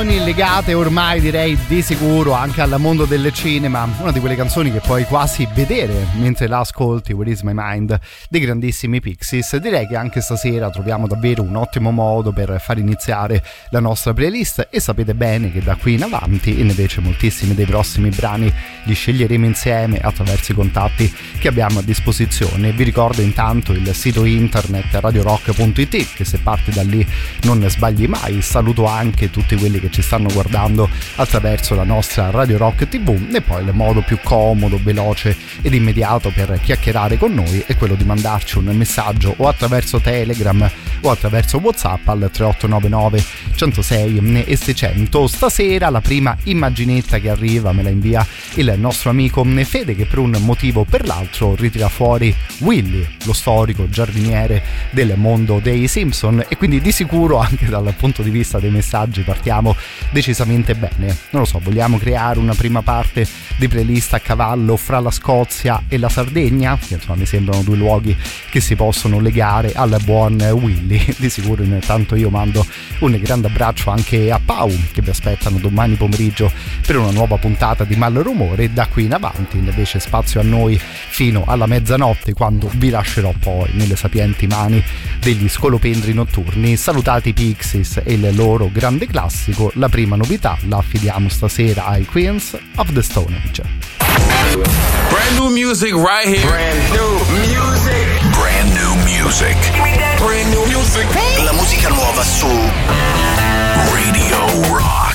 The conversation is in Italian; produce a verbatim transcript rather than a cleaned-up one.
canzoni legate ormai direi di sicuro anche al mondo del cinema, una di quelle canzoni che puoi quasi vedere mentre la ascolti, Where Is My Mind dei grandissimi Pixies. Direi che anche stasera troviamo davvero un ottimo modo per far iniziare la nostra playlist e sapete bene che da qui in avanti invece moltissimi dei prossimi brani li sceglieremo insieme attraverso i contatti che abbiamo a disposizione. Vi ricordo intanto il sito internet radio rock punto it, che se parti da lì non sbagli mai. Saluto anche tutti quelli che ci stanno guardando attraverso la nostra Radio Rock tivù, e poi il modo più comodo, veloce ed immediato per chiacchierare con noi è quello di mandarci un messaggio o attraverso Telegram o attraverso WhatsApp al tre otto nove nove centosei e seicento. Stasera la prima immaginetta che arriva me la invia il nostro amico Fede, che per un motivo o per l'altro ritira fuori Willy, lo storico giardiniere del mondo dei Simpson, e quindi di sicuro anche dal punto di vista dei messaggi partiamo decisamente bene. Non lo so, vogliamo creare una prima parte di playlist a cavallo fra la Scozia e la Sardegna, che insomma mi sembrano due luoghi che si possono legare al buon Willy. Di sicuro intanto io mando un grande abbraccio anche a Pau, che vi aspettano domani pomeriggio per una nuova puntata di Malrumore. Da qui in avanti invece spazio a noi fino alla mezzanotte, quando vi lascerò poi nelle sapienti mani degli scolopendri notturni. Salutati Pixies e il loro grande classico. La prima novità la affidiamo stasera ai Queens of the Stone Age. Brand new music right here. Brand new music. Brand new music. Brand new music. La musica nuova su Radio Rock.